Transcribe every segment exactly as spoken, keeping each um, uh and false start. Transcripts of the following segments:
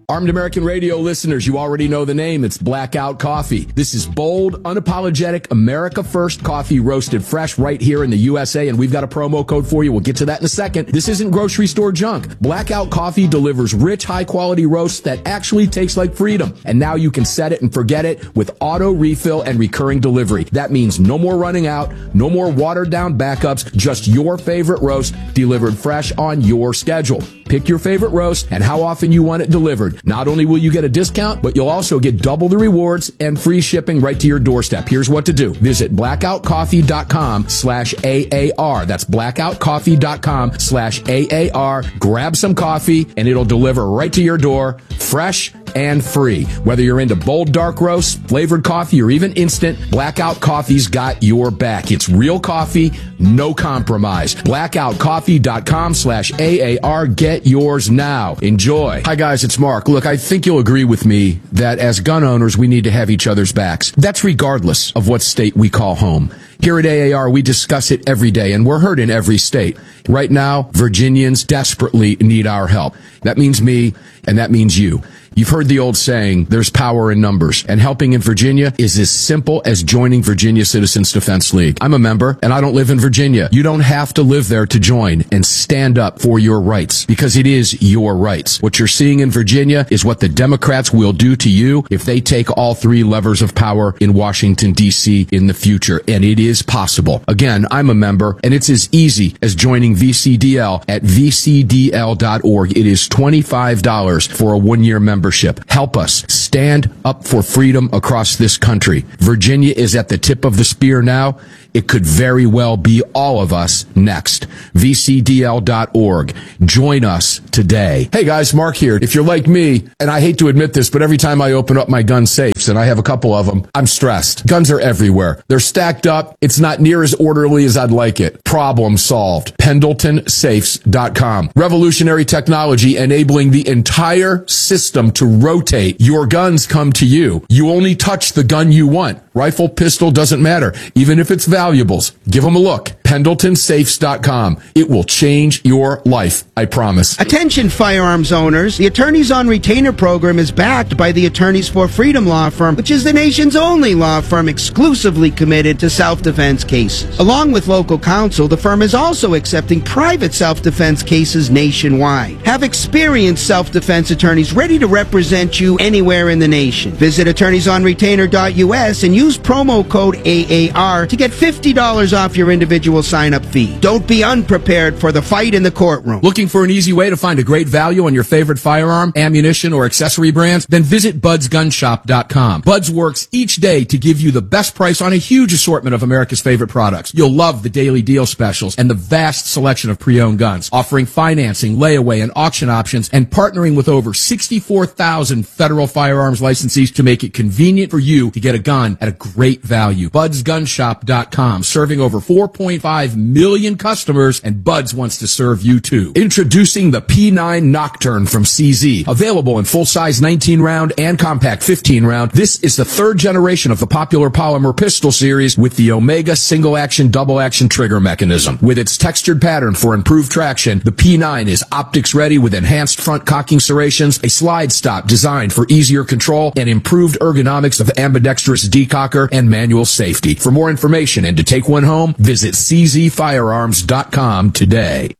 Armed American Radio listeners, you already know the name. It's Blackout Coffee. This is bold, unapologetic, America First coffee roasted fresh right here in the U S A, and we've got a promo code for you. We'll get to that in a second. This isn't grocery store junk. Blackout Coffee delivers rich, high-quality roasts that actually taste like freedom. And now you can set it and forget it with auto refill and recurring delivery. That means no more running out, no more watered-down backups, just your favorite roast delivered fresh on your schedule. Pick your favorite roast and how often you want it delivered. Not only will you get a discount, but you'll also get double the rewards and free shipping right to your doorstep. Here's what to do. Visit blackoutcoffee.com slash AAR. That's blackoutcoffee.com slash AAR. Grab some coffee and it'll deliver right to your door, fresh and free. Whether you're into bold dark roasts, flavored coffee, or even instant, Blackout Coffee's got your back. It's real coffee, no compromise. blackoutcoffee.com slash AAR. Get yours now. Enjoy. Hi guys, it's Mark. Look, I think you'll agree with me that as gun owners, we need to have each other's backs. That's regardless of what state we call home. Here at A A R, we discuss it every day, and we're heard in every state. Right now, Virginians desperately need our help. That means me, and that means you. You've heard the old saying, there's power in numbers, and helping in Virginia is as simple as joining Virginia Citizens Defense League. I'm a member, and I don't live in Virginia. You don't have to live there to join and stand up for your rights, because it is your rights. What you're seeing in Virginia is what the Democrats will do to you if they take all three levers of power in Washington, D C in the future, and it is possible. Again, I'm a member, and it's as easy as joining V C D L at v c d l dot org. It is twenty-five dollars for a one-year membership. Help us stand up for freedom across this country. Virginia is at the tip of the spear now. It could very well be all of us next. v c d l dot org. Join us today. Hey guys, Mark here. If you're like me, and I hate to admit this, but every time I open up my gun safes, and I have a couple of them, I'm stressed. Guns are everywhere. They're stacked up. It's not near as orderly as I'd like it. Problem solved. pendleton safes dot com. Revolutionary technology enabling the entire system to rotate. Your guns come to you. You only touch the gun you want. Rifle, pistol, doesn't matter. Even if it's valuables, give them a look. pendleton safes dot com. It will change your life, I promise. Attention firearms owners. The Attorneys on Retainer program is backed by the Attorneys for Freedom law firm, which is the nation's only law firm exclusively committed to self-defense cases. Along with local counsel, the firm is also accepting private self-defense cases nationwide. Have experienced self-defense attorneys ready to represent you anywhere in the nation. Visit attorneys on retainer dot u s and use promo code A A R to get fifty dollars off your individual sign-up fee. Don't be unprepared for the fight in the courtroom. Looking for an easy way to find a great value on your favorite firearm, ammunition, or accessory brands? Then visit buds gun shop dot com. Buds works each day to give you the best price on a huge assortment of America's favorite products. You'll love the daily deal specials and the vast selection of pre-owned guns, offering financing, layaway, and auction options, and partnering with over sixty-four thousand federal firearms licensees to make it convenient for you to get a gun at a great value. buds gun shop dot com, serving over four point five million customers, and Buds wants to serve you too. Introducing the P nine Nocturne from C Z. Available in full-size nineteen round and compact fifteen round, this is the third generation of the popular polymer pistol series with the Omega single-action, double-action trigger mechanism. With its textured pattern for improved traction, the P nine is optics-ready with enhanced front cocking serrations, a slide stop designed for easier control, and improved ergonomics of ambidextrous decocker and manual safety. For more information and to take one home, visit c z firearms dot com today.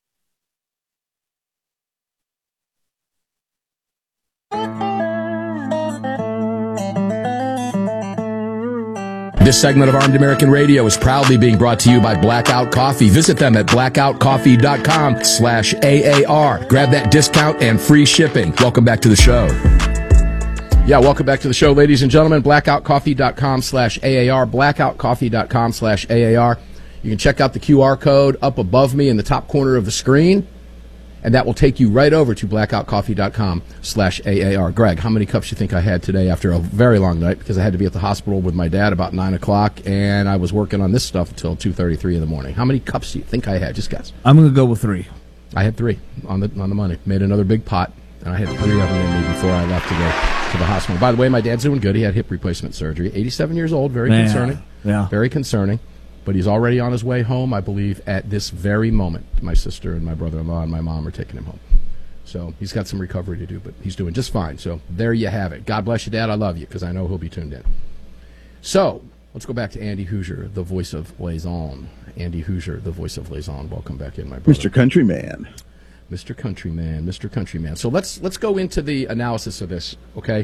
This segment of Armed American Radio is proudly being brought to you by Blackout Coffee. Visit them at blackout coffee dot com slash A A R. Grab that discount and free shipping. Welcome back to the show. Yeah, welcome back to the show, ladies and gentlemen. blackout coffee dot com slash A A R. blackout coffee dot com slash A A R. You can check out the Q R code up above me in the top corner of the screen, and that will take you right over to blackout coffee dot com slash A A R. Greg, how many cups do you think I had today after a very long night? Because I had to be at the hospital with my dad about nine o'clock, and I was working on this stuff until two thirty-three in the morning. How many cups do you think I had? Just guess. I'm going to go with three. I had three on the on the money. Made another big pot, and I had three of them in me before I left to go to the hospital. By the way, my dad's doing good. He had hip replacement surgery. eighty-seven years old, very Man. concerning. Yeah. Very concerning. But he's already on his way home, I believe, at this very moment. My sister and my brother-in-law and my mom are taking him home. So he's got some recovery to do, but he's doing just fine. So there you have it. God bless you, Dad. I love you, because I know he'll be tuned in. So let's go back to Andy Hoosier, the voice of Liaison. Andy Hoosier, the voice of Liaison. Welcome back in, my brother. Mister Countryman. Mister Countryman, Mister Countryman. So let's let's go into the analysis of this, okay?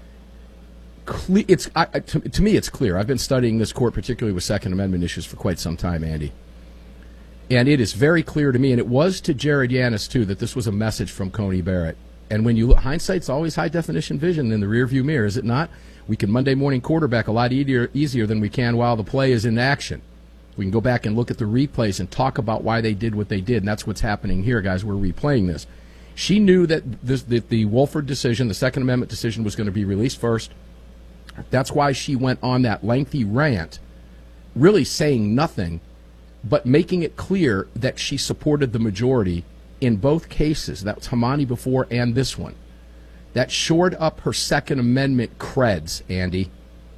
Cle- it's I, to, to me, it's clear. I've been studying this court, particularly with Second Amendment issues, for quite some time, Andy. And it is very clear to me, and it was to Jared Yanis, too, that this was a message from Coney Barrett. And when you look, hindsight's always high-definition vision in the rearview mirror, is it not? We can Monday morning quarterback a lot easier, easier than we can while the play is in action. We can go back and look at the replays and talk about why they did what they did, and that's what's happening here, guys. We're replaying this. She knew that, this, that the Wolford decision, the Second Amendment decision, was going to be released first. That's why she went on that lengthy rant, really saying nothing, but making it clear that she supported the majority in both cases. That was Hamani before and this one. That shored up her Second Amendment creds, Andy,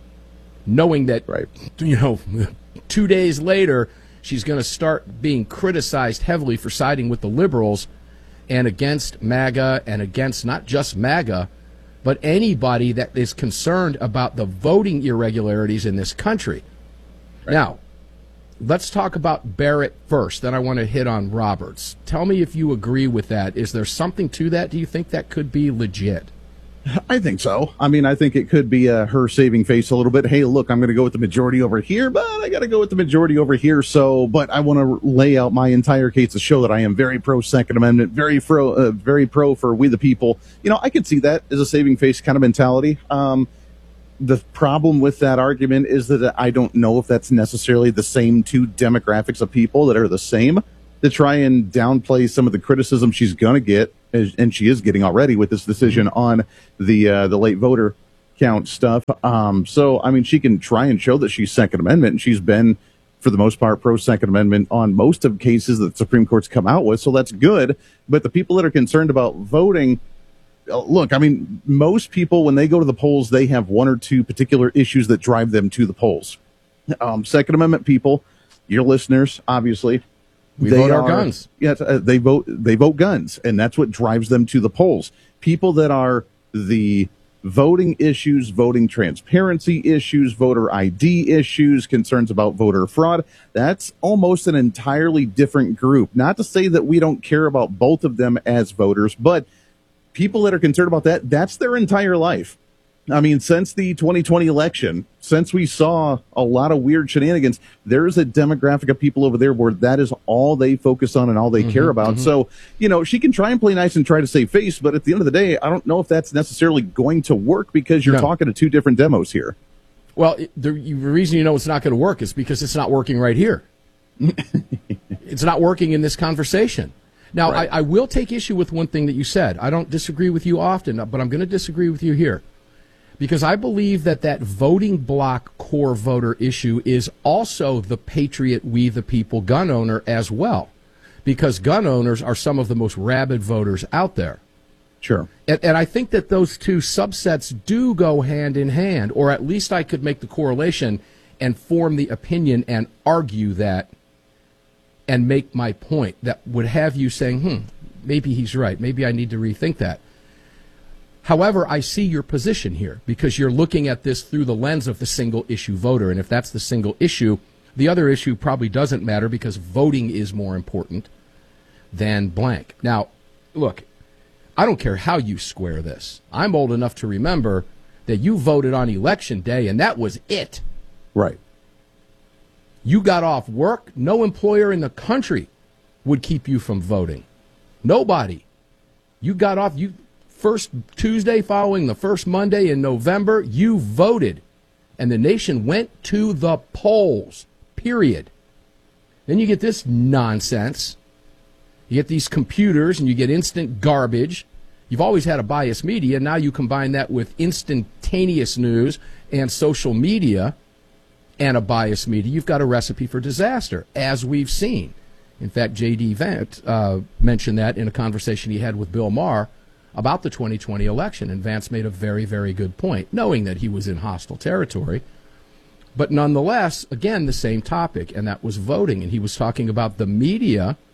knowing that, right. you know, two days later, she's going to start being criticized heavily for siding with the liberals and against MAGA and against not just MAGA, but anybody that is concerned about the voting irregularities in this country. Right. Now, let's talk about Barrett first. Then I want to hit on Roberts. Tell me if you agree with that. Is there something to that? Do you think that could be legit? I think so. I mean, I think it could be uh, her saving face a little bit. Hey, look, I'm going to go with the majority over here, but I got to go with the majority over here. So, but I want to lay out my entire case to show that I am very pro Second Amendment, very pro, uh, very pro for we the people. You know, I could see that as a saving face kind of mentality. Um, the problem with that argument is that I don't know if that's necessarily the same two demographics of people that are the same, to try and downplay some of the criticism she's going to get, and she is getting already with this decision on the uh, the late voter count stuff. Um, so, I mean, she can try and show that she's Second Amendment, and she's been, for the most part, pro-Second Amendment on most of cases that the Supreme Court's come out with, so that's good. But the people that are concerned about voting, look, I mean, most people, when they go to the polls, they have one or two particular issues that drive them to the polls. Um, Second Amendment people, your listeners, obviously, we they vote our are, guns. Yes, uh, they vote. They vote guns, and that's what drives them to the polls. People that are the voting issues, voting transparency issues, voter I D issues, concerns about voter fraud. That's almost an entirely different group. Not to say that we don't care about both of them as voters, but people that are concerned about that, that's their entire life. I mean, since the twenty twenty election, since we saw a lot of weird shenanigans, there is a demographic of people over there where that is all they focus on and all they mm-hmm, care about. Mm-hmm. So, you know, she can try and play nice and try to save face, but at the end of the day, I don't know if that's necessarily going to work, because you're no. talking to two different demos here. Well, it, the, the reason you know it's not going to work is because it's not working right here. It's not working in this conversation. Now, right. I, I will take issue with one thing that you said. I don't disagree with you often, but I'm going to disagree with you here. Because I believe that that voting block core voter issue is also the patriot, we the people gun owner as well. Because gun owners are some of the most rabid voters out there. Sure. And, and I think that those two subsets do go hand in hand, or at least I could make the correlation and form the opinion and argue that and make my point that would have you saying, hmm, maybe he's right. Maybe I need to rethink that. However, I see your position here, because you're looking at this through the lens of the single issue voter. And if that's the single issue, the other issue probably doesn't matter, because voting is more important than blank. Now, look, I don't care how you square this. I'm old enough to remember that you voted on election day, and that was it. Right. You got off work. No employer in the country would keep you from voting. Nobody. You got off. You first Tuesday following the first Monday in November, you voted. And the nation went to the polls, period. Then you get this nonsense. You get these computers and you get instant garbage. You've always had a biased media. Now you combine that with instantaneous news and social media and a biased media. You've got a recipe for disaster, as we've seen. In fact, J D. Vance uh, mentioned that in a conversation he had with Bill Maher about the twenty twenty election, and Vance made a very, very good point, knowing that he was in hostile territory. But nonetheless, again, the same topic, and that was voting. And he was talking about the media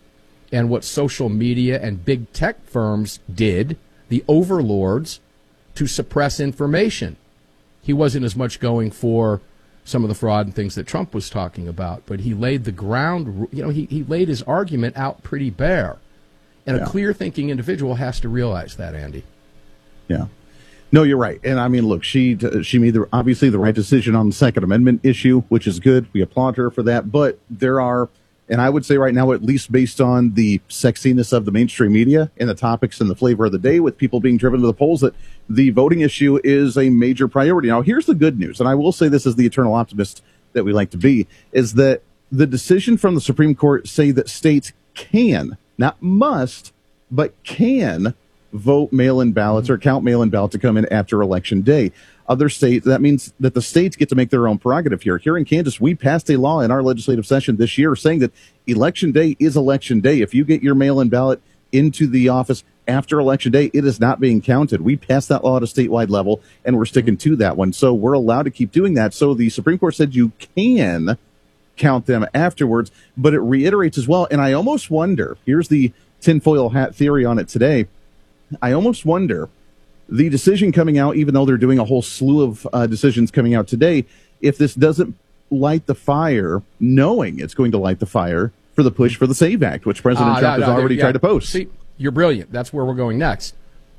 and what social media and big tech firms did, the overlords, to suppress information. He wasn't as much going for some of the fraud and things that Trump was talking about, but he laid the ground, you know, he, he laid his argument out pretty bare. And yeah. a clear-thinking individual has to realize that, Andy. Yeah. No, you're right. And I mean, look, she she made the, obviously the right decision on the Second Amendment issue, which is good. We applaud her for that. But there are, and I would say right now, at least based on the sexiness of the mainstream media and the topics and the flavor of the day with people being driven to the polls, that the voting issue is a major priority. Now, here's the good news, and I will say this as the eternal optimist that we like to be, is that the decision from the Supreme Court say that states can, not must, but can vote mail-in ballots or count mail-in ballots to come in after Election Day. Other states, that means that the states get to make their own prerogative here. Here in Kansas, we passed a law in our legislative session this year saying that Election Day is Election Day. If you get your mail-in ballot into the office after Election Day, it is not being counted. We passed that law at a statewide level, and we're sticking to that one. So we're allowed to keep doing that. So the Supreme Court said you can count them afterwards, but it reiterates as well. And I almost wonder, here's the tinfoil hat theory on it today. I almost wonder, the decision coming out, even though they're doing a whole slew of uh, decisions coming out today, if this doesn't light the fire, knowing it's going to light the fire for the push for the SAVE Act, which President uh, Trump no, no, has already yeah. tried to post. See, you're brilliant. That's where we're going next.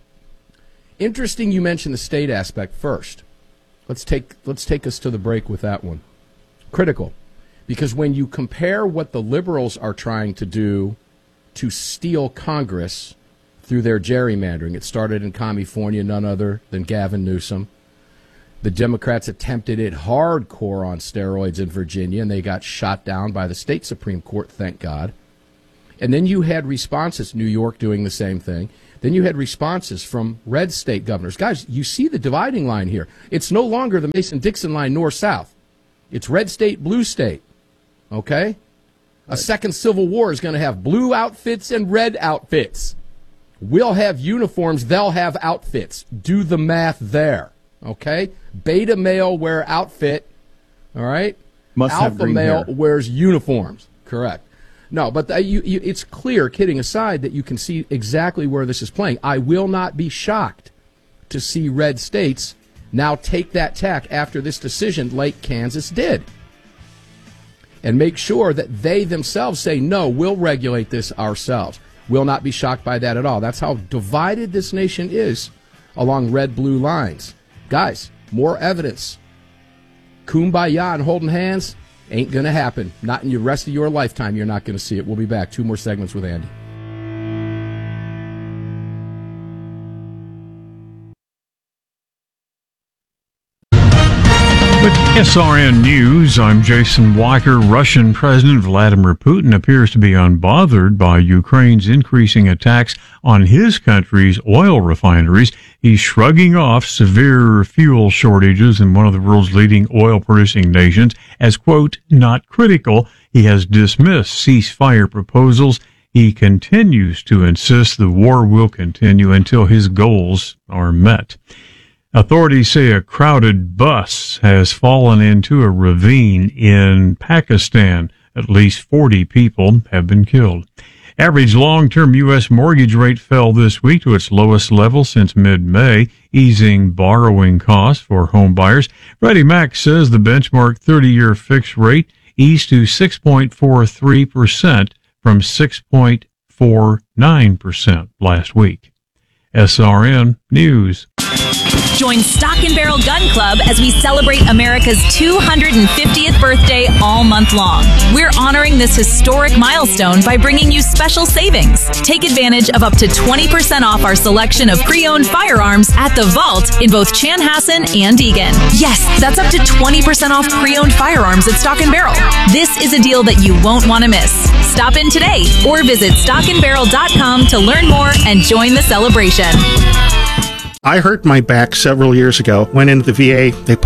Interesting you mentioned the state aspect first. Let's take let's take us to the break with that one. Critical. Because when you compare what the liberals are trying to do to steal Congress through their gerrymandering, it started in California, none other than Gavin Newsom. The Democrats attempted it hardcore on steroids in Virginia, and they got shot down by the state Supreme Court, thank God. And then you had responses, New York doing the same thing. Then you had responses from red state governors. Guys, you see the dividing line here. It's no longer the Mason-Dixon line north-south. It's red state, blue state. Okay? A second civil war is going to have blue outfits and red outfits. We'll have uniforms, they'll have outfits. Do the math there. Okay? Beta male wear outfit. All right? Must Alpha have green male hair. wears uniforms. Correct. No, but the, you, you, it's clear, kidding aside, that you can see exactly where this is playing. I will not be shocked to see red states now take that tack after this decision like Kansas did. And make sure that they themselves say, no, we'll regulate this ourselves. Will not be shocked by that at all. That's how divided this nation is along red-blue lines. Guys, more evidence. Kumbaya and holding hands ain't going to happen. Not in the rest of your lifetime. You're not going to see it. We'll be back. Two more segments with Andy. With S R N News, I'm Jason Weicker. Russian President Vladimir Putin appears to be unbothered by Ukraine's increasing attacks on his country's oil refineries. He's shrugging off severe fuel shortages in one of the world's leading oil-producing nations as, quote, not critical. He has dismissed ceasefire proposals. He continues to insist the war will continue until his goals are met. Authorities say a crowded bus has fallen into a ravine in Pakistan. At least forty people have been killed. Average long-term U S mortgage rate fell this week to its lowest level since mid-May, easing borrowing costs for home buyers. Freddie Mac says the benchmark thirty-year fixed rate eased to six point four three percent from six point four nine percent last week. S R N News. Join Stock and Barrel Gun Club as we celebrate America's two hundred fiftieth birthday all month long. We're honoring this historic milestone by bringing you special savings. Take advantage of up to twenty percent off our selection of pre-owned firearms at The Vault in both Chanhassen and Eagan. Yes, that's up to twenty percent off pre-owned firearms at Stock and Barrel. This is a deal that you won't want to miss. Stop in today or visit stock and barrel dot com to learn more and join the celebration. I hurt my back several years ago, went into the V A, they put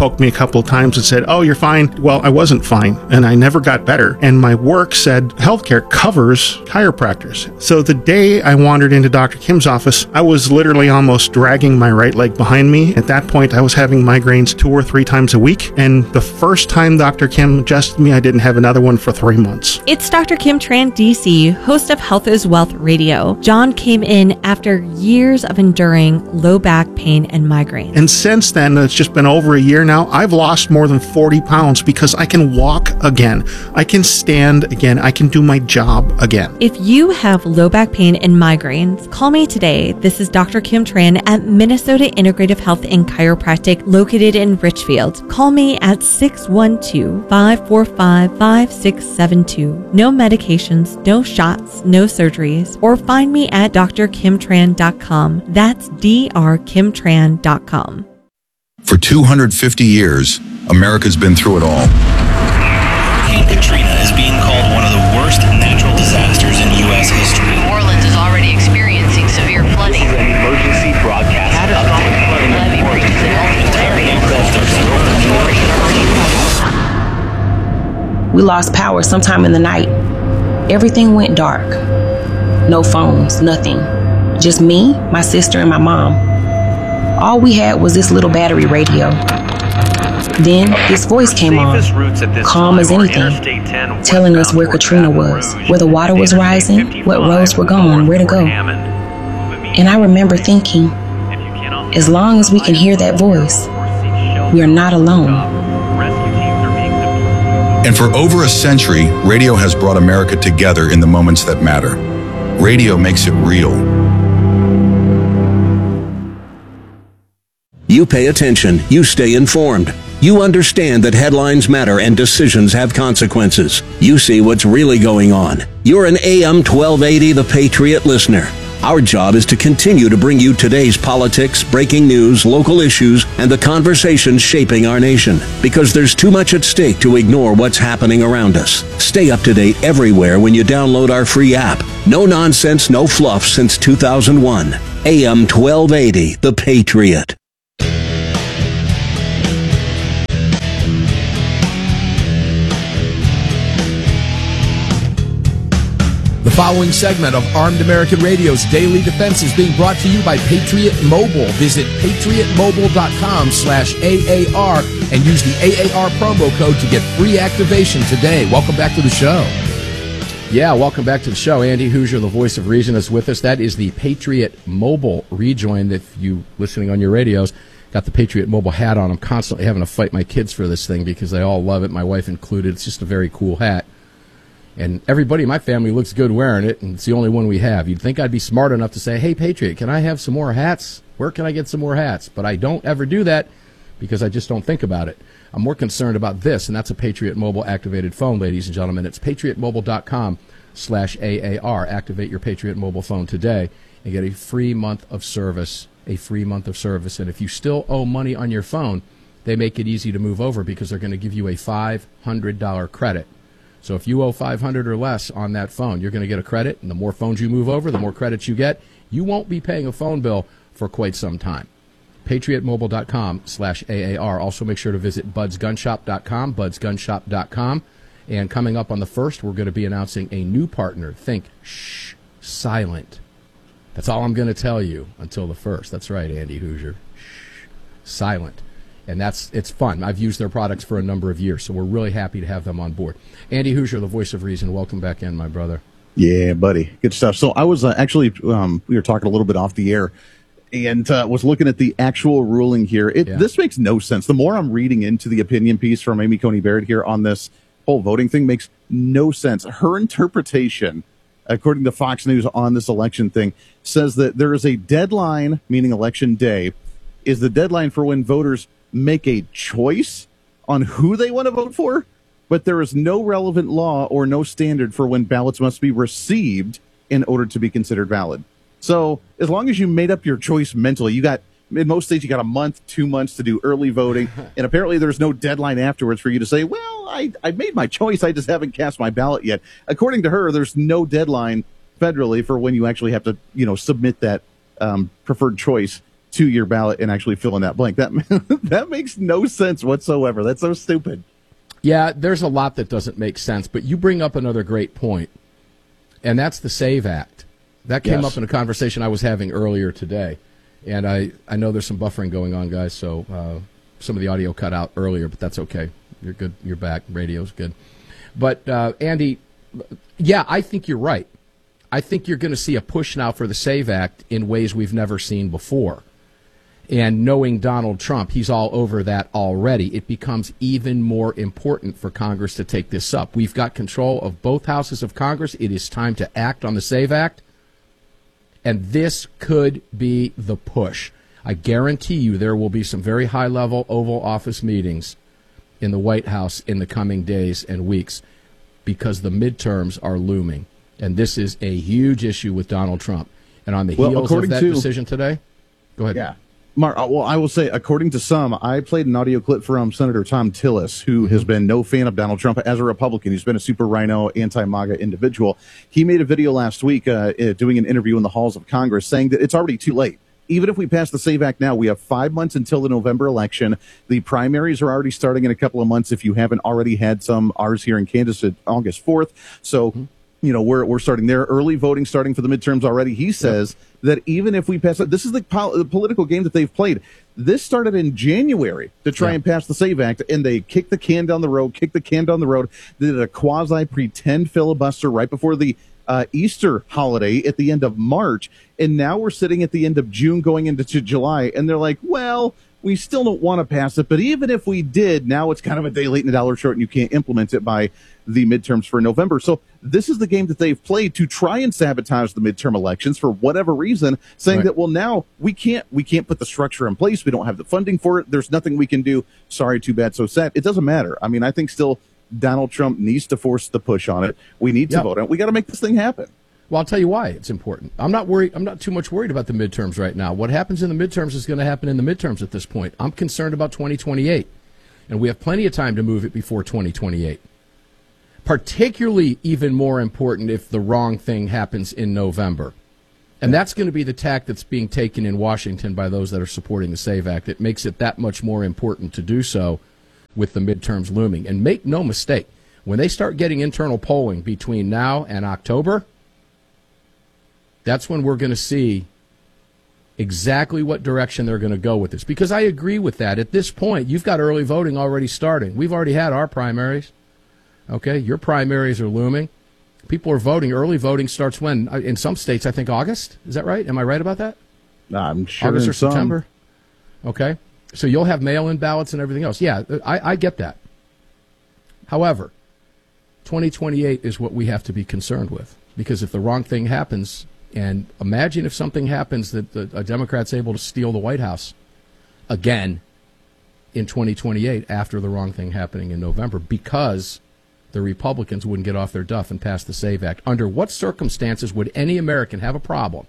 poked me a couple of times and said, oh, you're fine. Well, I wasn't fine, and I never got better. And my work said healthcare covers chiropractors. So the day I wandered into Doctor Kim's office, I was literally almost dragging my right leg behind me. At that point, I was having migraines two or three times a week. And the first time Doctor Kim adjusted me, I didn't have another one for three months. It's Doctor Kim Tran, D C, host of Health is Wealth Radio. John came in after years of enduring low back pain and migraines. And since then, it's just been over a year now, I've lost more than forty pounds because I can walk again. I can stand again. I can do my job again. If you have low back pain and migraines, call me today. This is Doctor Kim Tran at Minnesota Integrative Health and Chiropractic located in Richfield. Call me at six one two, five four five, five six seven two. No medications, no shots, no surgeries, or find me at d r kim tran dot com. That's d r kim tran dot com. For two hundred fifty years, America's been through it all. Hurricane Katrina is being called one of the worst natural disasters in U S history. New Orleans is already experiencing severe flooding. This is an emergency broadcast update. Levee breaches in multiple areas. We lost power sometime in the night. Everything went dark. No phones, nothing. Just me, my sister, and my mom. All we had was this little battery radio. Then this voice came on, calm as anything, telling us where Katrina was, where the water was rising, what roads were gone, where to go. And I remember thinking, as long as we can hear that voice, we are not alone. And for over a century, radio has brought America together in the moments that matter. Radio makes it real. You pay attention. You stay informed. You understand that headlines matter and decisions have consequences. You see what's really going on. You're an A M twelve eighty The Patriot listener. Our job is to continue to bring you today's politics, breaking news, local issues, and the conversations shaping our nation. Because there's too much at stake to ignore what's happening around us. Stay up to date everywhere when you download our free app. No nonsense, no fluff since two thousand one. A M twelve eighty The Patriot. The following segment of Armed American Radio's Daily Defense is being brought to you by Patriot Mobile. Visit patriot mobile dot com slash A A R and use the A A R promo code to get free activation today. Welcome back to the show. Yeah, welcome back to the show. Andy Hoosier, the voice of reason, is with us. That is the Patriot Mobile rejoin. If you listening on your radios, got the Patriot Mobile hat on. I'm constantly having to fight my kids for this thing because they all love it, my wife included. It's just a very cool hat. And everybody in my family looks good wearing it, and it's the only one we have. You'd think I'd be smart enough to say, hey, Patriot, can I have some more hats? Where can I get some more hats? But I don't ever do that because I just don't think about it. I'm more concerned about this, and that's a Patriot Mobile activated phone, ladies and gentlemen. It's patriot mobile dot com slash A A R. Activate your Patriot Mobile phone today and get a free month of service, a free month of service. And if you still owe money on your phone, they make it easy to move over because they're going to give you a five hundred dollars credit. So if you owe five hundred dollars or less on that phone, you're going to get a credit, and the more phones you move over, the more credits you get. You won't be paying a phone bill for quite some time. patriot mobile dot com slash A A R. Also make sure to visit buds gun shop dot com, buds gun shop dot com. And coming up on the first, we're going to be announcing a new partner. Think, shh, silent. That's all I'm going to tell you until the first. That's right, Andy Hoosier. Shh, silent. And that's it's fun. I've used their products for a number of years, so we're really happy to have them on board. Andy Hoosier, the voice of reason, welcome back in, my brother. Yeah, buddy. Good stuff. So I was uh, actually, um, we were talking a little bit off the air and uh, was looking at the actual ruling here. It, yeah. This makes no sense. The more I'm reading into the opinion piece from Amy Coney Barrett here on this whole voting thing makes no sense. Her interpretation, according to Fox News on this election thing, says that there is a deadline, meaning election day, is the deadline for when voters make a choice on who they want to vote for, but there is no relevant law or no standard for when ballots must be received in order to be considered valid. So as long as you made up your choice mentally, you got, in most states, you got a month, two months to do early voting, and apparently there's no deadline afterwards for you to say, well, I, I made my choice, I just haven't cast my ballot yet. According to her, there's no deadline federally for when you actually have to, you know, submit that um, preferred choice to your ballot and actually fill in that blank. That that makes no sense whatsoever. That's so stupid. Yeah, there's a lot that doesn't make sense, but you bring up another great point, and that's the SAVE Act. That came Yes. up in a conversation I was having earlier today, and I, I know there's some buffering going on, guys, so uh, some of the audio cut out earlier, but that's okay. You're good. You're back. Radio's good. But, uh, Andy, yeah, I think you're right. I think you're going to see a push now for the SAVE Act in ways we've never seen before. And knowing Donald Trump, he's all over that already. It becomes even more important for Congress to take this up. We've got control of both houses of Congress. It is time to act on the SAVE Act. And this could be the push. I guarantee you there will be some very high-level Oval Office meetings in the White House in the coming days and weeks because the midterms are looming. And this is a huge issue with Donald Trump. And on the Well, heels of according that to- decision today, go ahead. Yeah. Mark, uh, well, I will say, according to some, I played an audio clip from Senator Tom Tillis, who has been no fan of Donald Trump as a Republican. He's been a super rhino, anti-MAGA individual. He made a video last week uh, uh, doing an interview in the halls of Congress saying that it's already too late. Even if we pass the SAVE Act now, we have five months until the November election. The primaries are already starting in a couple of months if you haven't already had some. Ours here in Kansas at August fourth. So, mm-hmm. you know, we're we're starting there. Early voting starting for the midterms already. He says yep. that even if we pass it, this is the, pol- the political game that they've played. This started in January to try yeah. and pass the SAVE Act, and they kicked the can down the road, kicked the can down the road. They did a quasi-pretend filibuster right before the uh, Easter holiday at the end of March, and now we're sitting at the end of June going into July, and they're like, well, we still don't want to pass it, but even if we did, now it's kind of a day late and a dollar short, and you can't implement it by the midterms for November. So this is the game that they've played to try and sabotage the midterm elections for whatever reason, saying right. that, well, now we can't we can't put the structure in place. We don't have the funding for it. There's nothing we can do. Sorry, too bad, so sad. It doesn't matter. I mean, I think still Donald Trump needs to force the push on it. We need to yep. vote on it. We got to make this thing happen. Well, I'll tell you why it's important. I'm not worried. I'm not too much worried about the midterms right now. What happens in the midterms is going to happen in the midterms at this point. I'm concerned about twenty twenty-eight, and we have plenty of time to move it before twenty twenty-eight. Particularly even more important if the wrong thing happens in November. And that's going to be the tack that's being taken in Washington by those that are supporting the SAVE Act. It makes it that much more important to do so with the midterms looming. And make no mistake, when they start getting internal polling between now and October, that's when we're going to see exactly what direction they're going to go with this. Because I agree with that. At this point, you've got early voting already starting. We've already had our primaries. Okay, your primaries are looming. People are voting. Early voting starts when? In some states, I think August. Is that right? Am I right about that? I'm sure August or some. September? Okay. So you'll have mail-in ballots and everything else. Yeah, I, I get that. However, twenty twenty-eight is what we have to be concerned with. Because if the wrong thing happens, and imagine if something happens that the, a Democrat's able to steal the White House again in twenty twenty-eight after the wrong thing happening in November because the Republicans wouldn't get off their duff and pass the SAVE Act. Under what circumstances would any American have a problem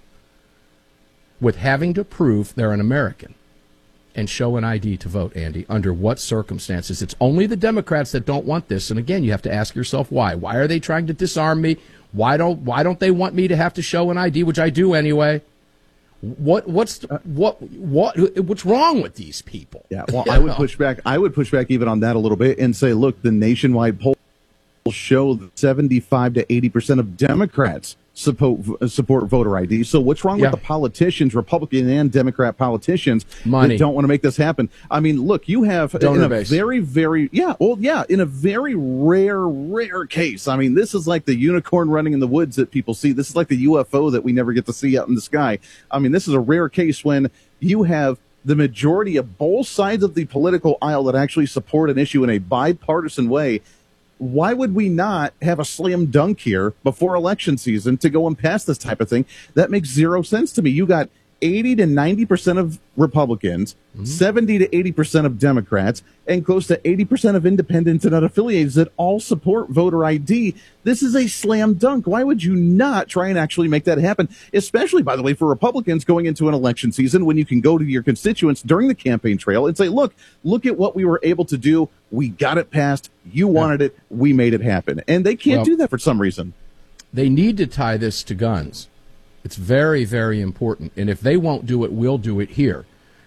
with having to prove they're an American and show an I D to vote, Andy? Under what circumstances? It's only the Democrats that don't want this. And again, you have to ask yourself why. Why are they trying to disarm me? Why don't Why don't they want me to have to show an I D, which I do anyway? What what's what what what's wrong with these people? Yeah, well, I would push back. I would push back even on that a little bit and say, look, the nationwide poll show that seventy-five to eighty percent of Democrats support support voter I D. So what's wrong yeah. with the politicians, Republican and Democrat politicians, Money. that don't want to make this happen? I mean, look, you have Donor in a base. very, very, yeah, well, yeah, in a very rare, rare case. I mean, this is like the unicorn running in the woods that people see. This is like the U F O that we never get to see out in the sky. I mean, this is a rare case when you have the majority of both sides of the political aisle that actually support an issue in a bipartisan way. Why would we not have a slam dunk here before election season to go and pass this type of thing? That makes zero sense to me. You got eighty to ninety percent of Republicans, mm-hmm. seventy to eighty percent of Democrats, and close to eighty percent of independents and unaffiliated that all support voter I D. This is a slam dunk. Why would you not try and actually make that happen? Especially, by the way, for Republicans going into an election season when you can go to your constituents during the campaign trail and say, look, look at what we were able to do. We got it passed. You wanted yeah. it. We made it happen. And they can't well, do that for some reason. They need to tie this to guns. It's very, very important. And if they won't do it, we'll do it here.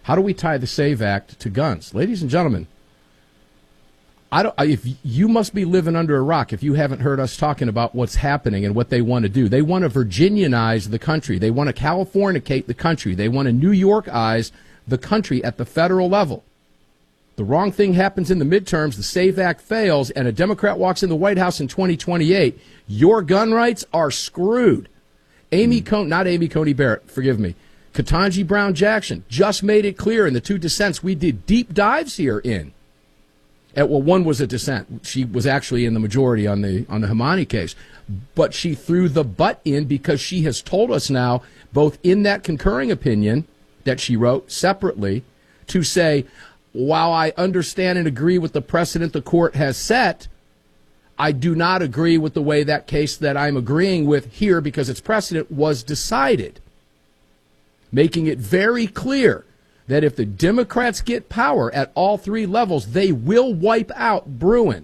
How do we tie the SAVE Act to guns? Ladies and gentlemen, I don't, if you must be living under a rock if you haven't heard us talking about what's happening and what they want to do. They want to Virginianize the country. They want to Californicate the country. They want to New Yorkize the country at the federal level. The wrong thing happens in the midterms, the SAVE Act fails, and a Democrat walks in the White House in twenty twenty-eight. Your gun rights are screwed. Amy Coney, not Amy Coney Barrett, forgive me, Ketanji Brown Jackson just made it clear in the two dissents we did deep dives here in. At, well, one was a dissent. She was actually in the majority on the on the Hamani case. But she threw the butt in because she has told us now, both in that concurring opinion that she wrote separately, to say, while I understand and agree with the precedent the court has set, I do not agree with the way that case that I'm agreeing with here because its precedent was decided. Making it very clear that if the Democrats get power at all three levels, they will wipe out Bruen.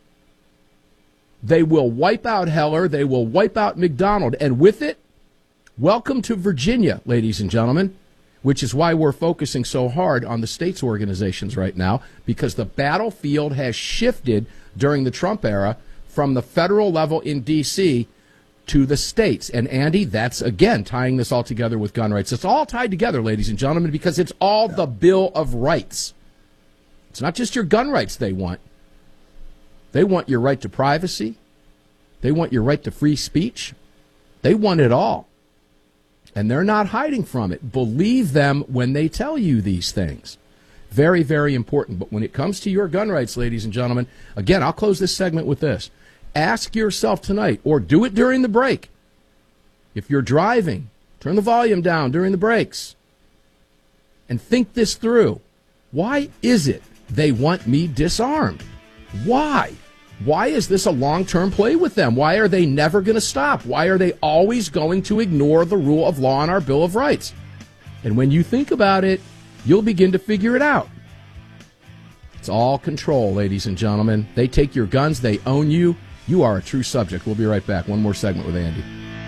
They will wipe out Heller. They will wipe out McDonald. And with it, welcome to Virginia, ladies and gentlemen, which is why we're focusing so hard on the states' organizations right now, because the battlefield has shifted during the Trump era from the federal level in D C to the states. And, Andy, that's, again, tying this all together with gun rights. It's all tied together, ladies and gentlemen, because it's all the Bill of Rights. It's not just your gun rights they want. They want your right to privacy. They want your right to free speech. They want it all. And they're not hiding from it. Believe them when they tell you these things. Very, very important. But when it comes to your gun rights, ladies and gentlemen, again, I'll close this segment with this. Ask yourself tonight, or do it during the break. If you're driving, turn the volume down during the breaks and think this through. Why is it they want me disarmed? Why? Why is this a long-term play with them? Why are they never going to stop? Why are they always going to ignore the rule of law in our Bill of Rights? And when you think about it, you'll begin to figure it out. It's all control, ladies and gentlemen. They take your guns. They own you. You are a true subject. We'll be right back. One more segment with Andy.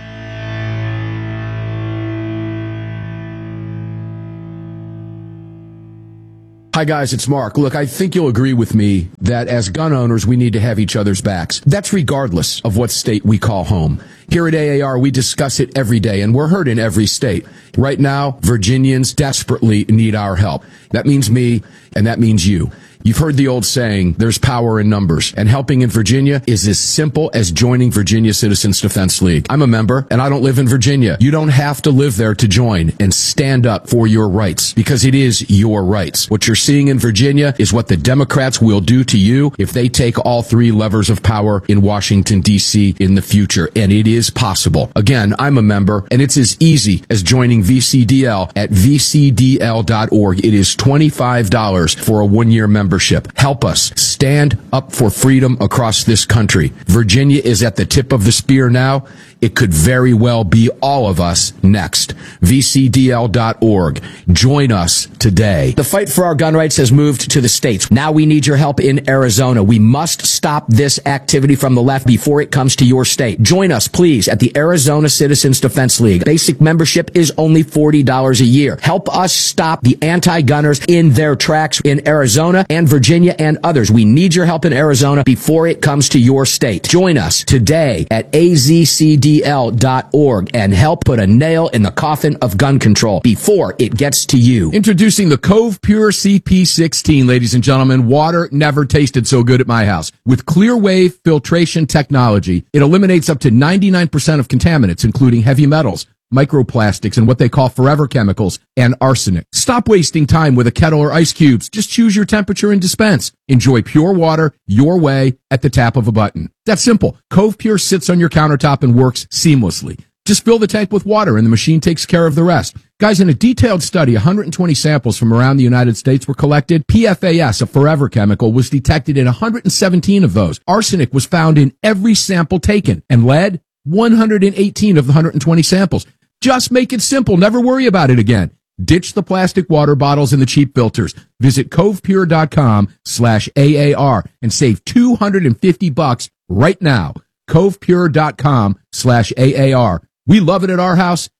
Hi, guys, it's Mark. Look, I think you'll agree with me that as gun owners, we need to have each other's backs. That's regardless of what state we call home. Here at A A R, we discuss it every day, and we're heard in every state. Right now, Virginians desperately need our help. That means me, and that means you. You've heard the old saying, there's power in numbers, and helping in Virginia is as simple as joining Virginia Citizens Defense League. I'm a member, and I don't live in Virginia. You don't have to live there to join and stand up for your rights, because it is your rights. What you're seeing in Virginia is what the Democrats will do to you if they take all three levers of power in Washington, D C in the future, and it is possible. Again, I'm a member, and it's as easy as joining V C D L at v c d l dot org. It is twenty-five dollars for a one-year membership. Help us stand up for freedom across this country. Virginia is at the tip of the spear now. It could very well be all of us next. v c d l dot org. Join us today. The fight for our gun rights has moved to the states. Now we need your help in Arizona. We must stop this activity from the left before it comes to your state. Join us, please, at the Arizona Citizens Defense League. Basic membership is only forty dollars a year. Help us stop the anti-gunners in their tracks in Arizona and Virginia and others. We need your help in Arizona before it comes to your state. Join us today at a z c d l dot org and help put a nail in the coffin of gun control before it gets to you. Introducing the Cove Pure C P sixteen, ladies and gentlemen. Water never tasted so good at my house. With clear wave filtration technology, it eliminates up to ninety-nine percent of contaminants, including heavy metals, microplastics, and what they call forever chemicals, and arsenic. Stop wasting time with a kettle or ice cubes. Just choose your temperature and dispense. Enjoy pure water your way at the tap of a button. That's simple. Cove Pure sits on your countertop and works seamlessly. Just fill the tank with water and the machine takes care of the rest. Guys, in a detailed study, one hundred twenty samples from around the United States were collected. P F A S, a forever chemical, was detected in one hundred seventeen of those. Arsenic was found in every sample taken. And lead, one hundred eighteen of the one hundred twenty samples. Just make it simple. Never worry about it again. Ditch the plastic water bottles and the cheap filters. Visit covepure.com slash AAR and save two hundred fifty bucks right now. covepure.com slash AAR. We love it at our house,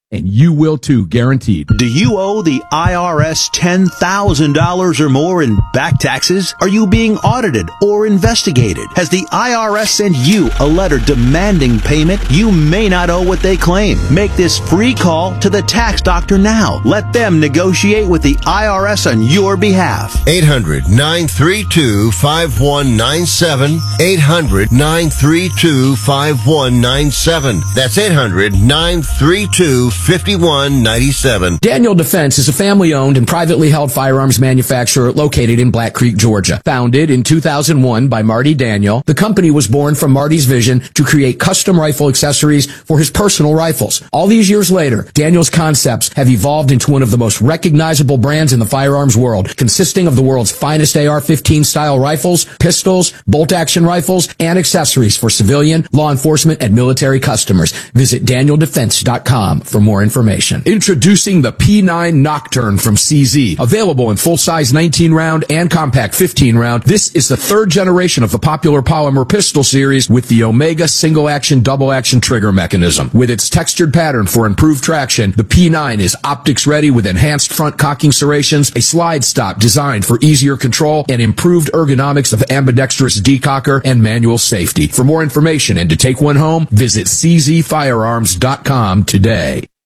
and you will too, guaranteed. Do you owe the I R S ten thousand dollars or more in back taxes? Are you being audited or investigated? Has the I R S sent you a letter demanding payment? You may not owe what they claim. Make this free call to the tax doctor now. Let them negotiate with the I R S on your behalf. eight hundred, nine three two, five one nine seven. eight hundred, nine three two, five one nine seven. That's eight hundred, nine three two, five one nine seven. Daniel Defense is a family-owned and privately held firearms manufacturer located in Black Creek, Georgia. Founded in two thousand one by Marty Daniel, the company was born from Marty's vision to create custom rifle accessories for his personal rifles. All these years later, Daniel's concepts have evolved into one of the most recognizable brands in the firearms world, consisting of the world's finest A R fifteen style rifles, pistols, bolt-action rifles, and accessories for civilian, law enforcement, and military customers. Visit daniel defense dot com for more information. Introducing the P nine Nocturne from C Z. Available in full-size nineteen round and compact fifteen round, this is the third generation of the popular polymer pistol series with the Omega single-action, double-action trigger mechanism. With its textured pattern for improved traction, the P nine is optics-ready with enhanced front cocking serrations, a slide stop designed for easier control, and improved ergonomics of ambidextrous decocker and manual safety. For more information and to take one home, visit c z firearms dot com today.